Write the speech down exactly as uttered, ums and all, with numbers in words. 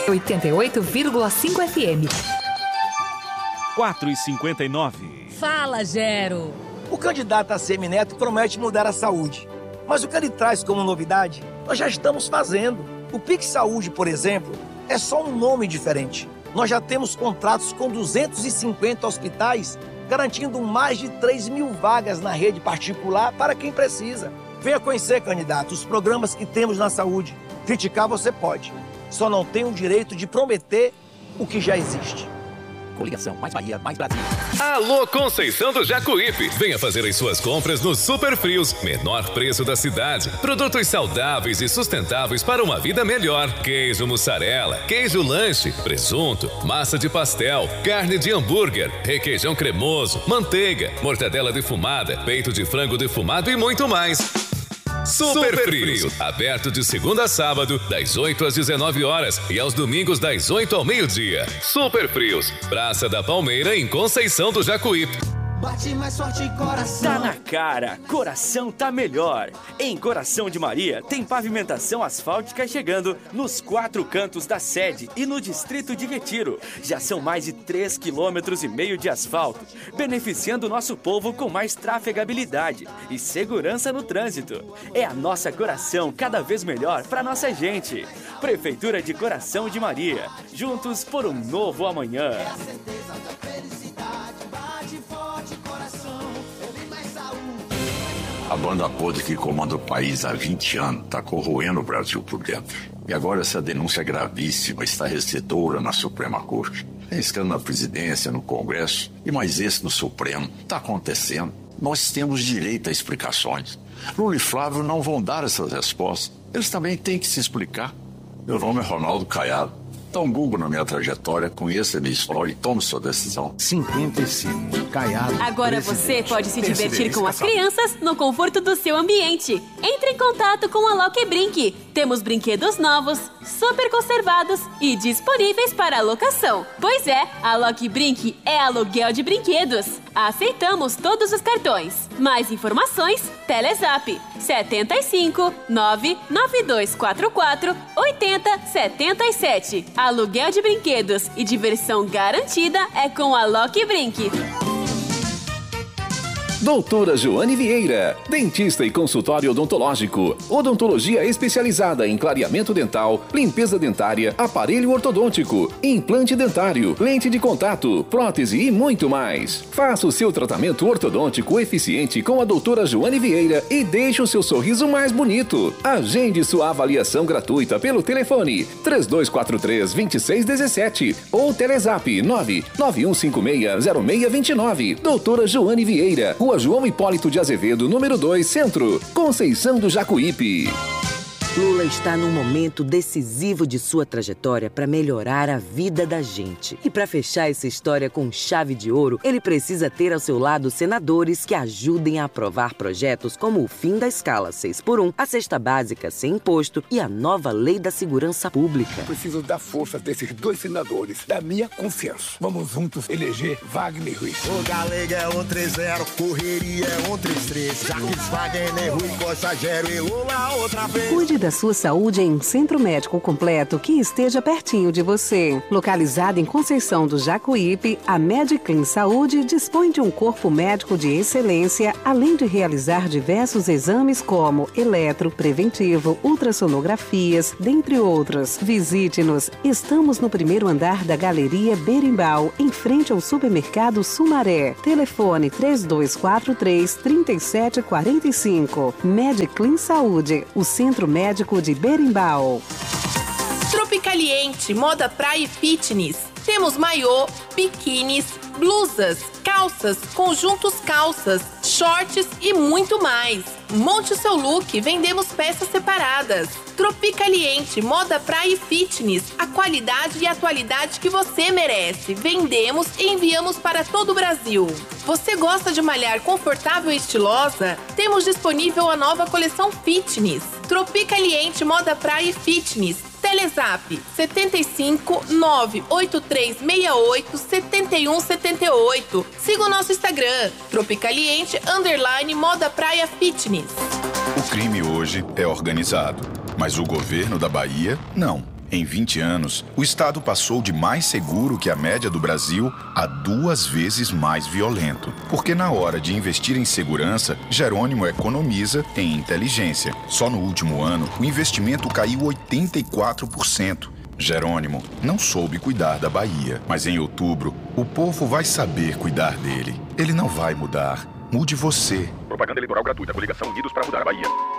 oitenta e oito vírgula cinco F M. quatro e cinquenta e nove. Fala, Gero. O candidato Assemineto promete mudar a saúde. Mas o que ele traz como novidade, nós já estamos fazendo. O Pix Saúde, por exemplo, é só um nome diferente. Nós já temos contratos com duzentos e cinquenta hospitais, garantindo mais de três mil vagas na rede particular para quem precisa. Venha conhecer, candidato, os programas que temos na saúde. Criticar você pode. Só não tem o direito de prometer o que já existe. Coligação, mais Bahia, mais Brasil. Alô, Conceição do Jacuípe. Venha fazer as suas compras no Super Frios. Menor preço da cidade. Produtos saudáveis e sustentáveis para uma vida melhor. Queijo mussarela, queijo lanche, presunto, massa de pastel, carne de hambúrguer, requeijão cremoso, manteiga, mortadela defumada, peito de frango defumado e muito mais. Super, Super Frios, aberto de segunda a sábado, das oito às dezenove horas e aos domingos das oito ao meio-dia. Super Frios, Praça da Palmeira, em Conceição do Jacuípe. Bate mais forte coração. Tá na cara, Coração tá melhor. Em Coração de Maria tem pavimentação asfáltica chegando nos quatro cantos da sede e no distrito de Retiro. Já são mais de três quilômetros e meio de asfalto, beneficiando o nosso povo com mais trafegabilidade e segurança no trânsito. É a nossa Coração cada vez melhor para nossa gente. Prefeitura de Coração de Maria, juntos por um novo amanhã. É a certeza da felicidade. Bate forte coração, ele mais saúde. A banda podre que comanda o país há vinte anos está corroendo o Brasil por dentro. E agora essa denúncia gravíssima está recebedora na Suprema Corte. Tem escândalo na presidência, no Congresso e mais esse no Supremo. Está acontecendo. Nós temos direito a explicações. Lula e Flávio não vão dar essas respostas. Eles também têm que se explicar. Meu nome é Ronaldo Caiado. Dá um Google na minha trajetória, conheça a minha história e tome sua decisão. cinquenta e cinco, Caiado. Agora você pode se divertir com as crianças no conforto do seu ambiente. Entre em contato com a Loki Brinque. Temos brinquedos novos, super conservados e disponíveis para locação. Pois é, a Loki Brinque é aluguel de brinquedos. Aceitamos todos os cartões. Mais informações, Telezap sete cinco nove nove dois quatro quatro oito zero sete sete. Aluguel de brinquedos e diversão garantida é com a Loki Brinque. Doutora Joane Vieira, dentista e consultório odontológico. Odontologia especializada em clareamento dental, limpeza dentária, aparelho ortodôntico, implante dentário, lente de contato, prótese e muito mais. Faça o seu tratamento ortodôntico eficiente com a doutora Joane Vieira e deixe o seu sorriso mais bonito. Agende sua avaliação gratuita pelo telefone três dois quatro três, dois seis um sete ou Telezap nove nove um cinco seis zero seis dois nove. Doutora Joane Vieira, Rua João Hipólito de Azevedo, número dois, Centro, Conceição do Jacuípe. Lula está num momento decisivo de sua trajetória para melhorar a vida da gente. E para fechar essa história com chave de ouro, ele precisa ter ao seu lado senadores que ajudem a aprovar projetos como o fim da escala seis por um, a cesta básica sem imposto e a nova lei da segurança pública. Preciso da força desses dois senadores, da minha confiança. Vamos juntos eleger Wagner Rui. O Galega é um três zero, Correria é um três três. Jaques Wagner Rui, Costa Gero e Lula outra vez. Cuide da sua saúde em um centro médico completo que esteja pertinho de você. Localizada em Conceição do Jacuípe, a Mediclin Saúde dispõe de um corpo médico de excelência, além de realizar diversos exames como eletro, preventivo, ultrassonografias, dentre outros. Visite-nos. Estamos no primeiro andar da Galeria Berimbau, em frente ao supermercado Sumaré. Telefone três dois quatro três, três sete quatro cinco. Mediclin Saúde, o centro médico de Berimbau. Tropicaliente, moda praia e fitness. Temos maiô, biquínis, blusas, calças, conjuntos calças, shorts e muito mais. Monte o seu look, vendemos peças separadas. Tropicaliente, moda praia e fitness. A qualidade e a atualidade que você merece. Vendemos e enviamos para todo o Brasil. Você gosta de malhar confortável e estilosa? Temos disponível a nova coleção fitness. Tropicaliente, moda praia e fitness. Telezap sete cinco nove oito três seis oito sete um sete oito. Siga o nosso Instagram, Tropicaliente underline moda praia fitness. O crime hoje é organizado, mas o governo da Bahia não. Em vinte anos, o estado passou de mais seguro que a média do Brasil a duas vezes mais violento. Porque na hora de investir em segurança, Jerônimo economiza em inteligência. Só no último ano, o investimento caiu oitenta e quatro por cento. Jerônimo não soube cuidar da Bahia, mas em outubro, o povo vai saber cuidar dele. Ele não vai mudar. Mude você. Propaganda eleitoral gratuita. Coligação Unidos para mudar a Bahia.